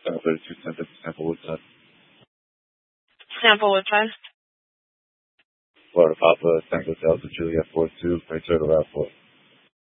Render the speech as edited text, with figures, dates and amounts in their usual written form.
32 Temple, Temple Woodside. Sample Woodside. Florida Papa, Tango Delta, Juliet 42, Pray Turtle Route 4.